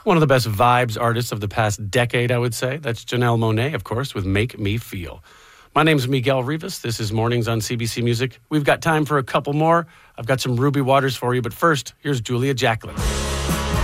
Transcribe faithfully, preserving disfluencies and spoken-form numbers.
One of the best vibes artists of the past decade, I would say. That's Janelle Monáe, of course, with Make Me Feel. My name's Miguel Rivas. This is Mornings on C B C Music. We've got time for a couple more. I've got some Ruby Waters for you, but first, here's Julia Jacklin.